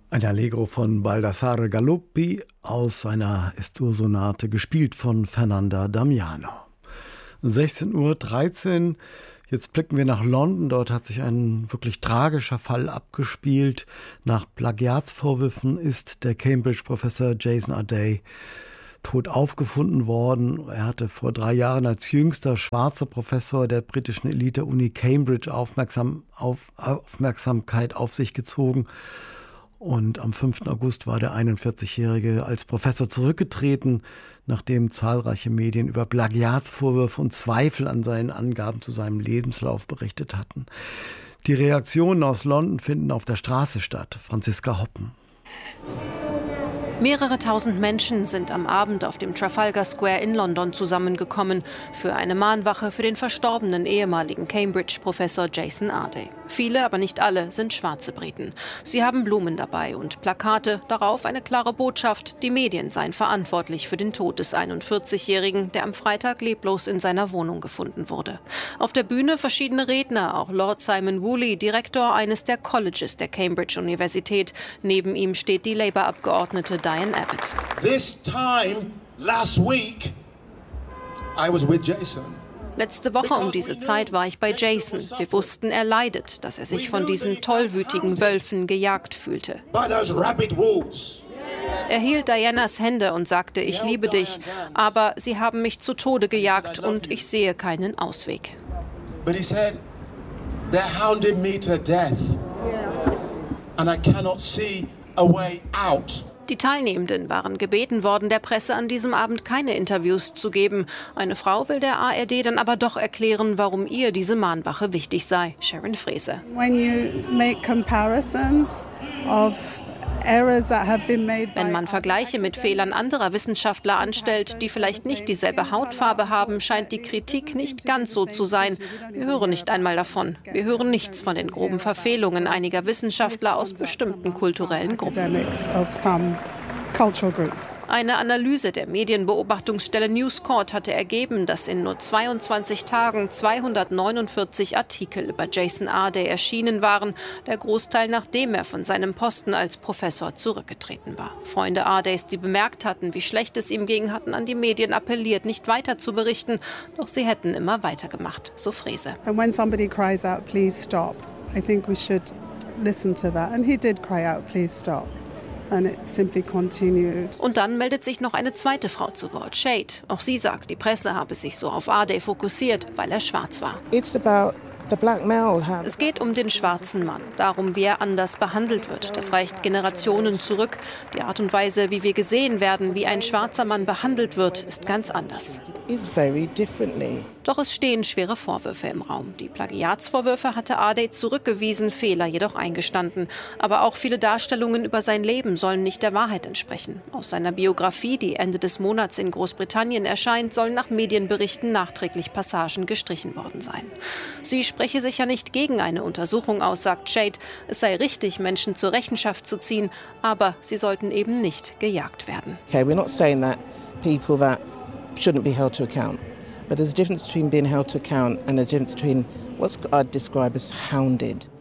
Ein Allegro von Baldassare Galuppi aus seiner Estur-Sonate, gespielt von Fernanda Damiano. 16:13 Uhr. Jetzt blicken wir nach London. Dort hat sich ein wirklich tragischer Fall abgespielt. Nach Plagiatsvorwürfen ist der Cambridge-Professor Jason Ardey tot aufgefunden worden. Er hatte vor 3 Jahren als jüngster schwarzer Professor der britischen Elite-Uni Cambridge Aufmerksamkeit auf sich gezogen. Und am 5. August war der 41-Jährige als Professor zurückgetreten, nachdem zahlreiche Medien über Plagiatsvorwürfe und Zweifel an seinen Angaben zu seinem Lebenslauf berichtet hatten. Die Reaktionen aus London finden auf der Straße statt. Franziska Hoppen. Mehrere tausend Menschen sind am Abend auf dem Trafalgar Square in London zusammengekommen für eine Mahnwache für den verstorbenen ehemaligen Cambridge-Professor Jason Ardey. Viele, aber nicht alle, sind schwarze Briten. Sie haben Blumen dabei und Plakate, darauf eine klare Botschaft: Die Medien seien verantwortlich für den Tod des 41-Jährigen, der am Freitag leblos in seiner Wohnung gefunden wurde. Auf der Bühne verschiedene Redner, auch Lord Simon Woolley, Direktor eines der Colleges der Cambridge-Universität. Neben ihm steht die Labour-Abgeordnete Diane Abbott. This time last week I was with Jason. Letzte Woche um diese Zeit war ich bei Jason. Wir wussten, er leidet, dass er sich von diesen tollwütigen Wölfen gejagt fühlte. Er hielt Dianas Hände und sagte: Ich liebe dich, aber sie haben mich zu Tode gejagt und ich sehe keinen Ausweg. But he said, they're hounding me to death and I cannot see a way out. Die Teilnehmenden waren gebeten worden, der Presse an diesem Abend keine Interviews zu geben. Eine Frau will der ARD dann aber doch erklären, warum ihr diese Mahnwache wichtig sei. Sharon Frese. Wenn man Vergleiche mit Fehlern anderer Wissenschaftler anstellt, die vielleicht nicht dieselbe Hautfarbe haben, scheint die Kritik nicht ganz so zu sein. Wir hören nicht einmal davon. Wir hören nichts von den groben Verfehlungen einiger Wissenschaftler aus bestimmten kulturellen Gruppen. Eine Analyse der Medienbeobachtungsstelle News Corp hatte ergeben, dass in nur 22 Tagen 249 Artikel über Jason Ardey erschienen waren, der Großteil nachdem er von seinem Posten als Professor zurückgetreten war. Freunde Ardeys, die bemerkt hatten, wie schlecht es ihm ging, hatten an die Medien appelliert, nicht weiter zu berichten, doch sie hätten immer weitergemacht, so Frese. And when somebody cries out, please stop, I think we should listen to that. And he did cry out, please stop. And it simply continued. Und dann meldet sich noch eine zweite Frau zu Wort, Shade. Auch sie sagt, die Presse habe sich so auf Ardey fokussiert, weil er schwarz war. Es geht um den schwarzen Mann, darum, wie er anders behandelt wird. Das reicht Generationen zurück. Die Art und Weise, wie wir gesehen werden, wie ein schwarzer Mann behandelt wird, ist ganz anders. Doch es stehen schwere Vorwürfe im Raum. Die Plagiatsvorwürfe hatte Ardey zurückgewiesen, Fehler jedoch eingestanden. Aber auch viele Darstellungen über sein Leben sollen nicht der Wahrheit entsprechen. Aus seiner Biografie, die Ende des Monats in Großbritannien erscheint, sollen nach Medienberichten nachträglich Passagen gestrichen worden sein. Sie spreche sich ja nicht gegen eine Untersuchung aus, sagt Shade. Es sei richtig, Menschen zur Rechenschaft zu ziehen, aber sie sollten eben nicht gejagt werden. Okay, we're not saying that people that shouldn't be held to account. But there's a difference between being held to account and a difference between what's I'd describe as hounded.